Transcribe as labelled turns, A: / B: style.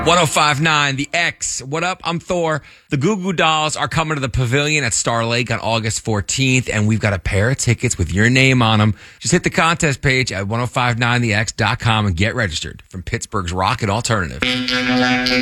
A: 1059 The X. What up? I'm Thor. The Goo Goo Dolls are coming to the Pavilion at Star Lake on August 14th, and we've got a pair of tickets with your name on them. Just hit the contest page at 1059thex.com and get registered from Pittsburgh's Rocket Alternative.